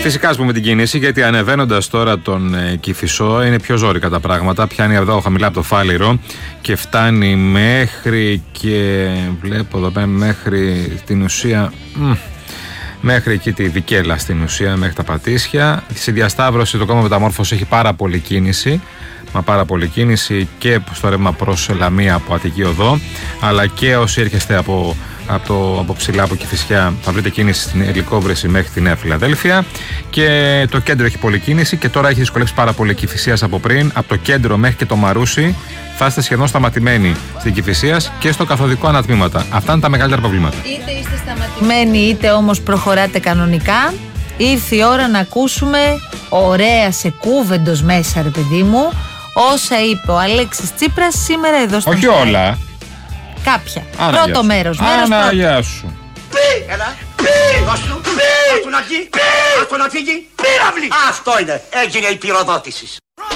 Φυσικά, ας πούμε την κίνηση, γιατί ανεβαίνοντας τώρα τον Κηφισό είναι πιο ζόρικα τα πράγματα. Πιάνει εδώ χαμηλά από το Φάληρο και φτάνει μέχρι και βλέπω εδώ πέρα μέχρι την ουσία. Μέχρι εκεί τη Βικέλα στην ουσία, μέχρι τα Πατήσια. Στη διασταύρωση το κόμμα Μεταμόρφωση έχει πάρα πολλή κίνηση. Μα πάρα πολλή κίνηση και στο ρεύμα προς Λαμία από Αττική Οδό, αλλά και όσοι έρχεστε από ψηλά από Κηφισιά θα βρείτε κίνηση στην Ελικόβρηση μέχρι τη Νέα Φιλαδέλφια, και το κέντρο έχει πολλή κίνηση και τώρα έχει δυσκολεύσει πάρα πολύ Κηφισίας από πριν. Από το κέντρο μέχρι και το Μαρούσι θα είστε σχεδόν σταματημένοι στην Κηφισίας και στο καθοδικό ανατμήματα. Αυτά είναι τα μεγαλύτερα προβλήματα. Είτε είστε σταματημένοι είτε όμως προχωράτε κανονικά. Ήρθε η ώρα να ακούσουμε ωραία σε κούβεντος μέσα, ρε παιδί μου, όσα είπε ο Αλέξης Τσίπρας σήμερα εδώ στο Όχι όλα. Κάποια. Άνα, Πρώτο μέρος. Άνα, γεια σου. Έλα. Δώσ' του να βγει. Ας του να φύγει. Πύραυλη. Αυτό είναι. Έγινε η πυροδότηση.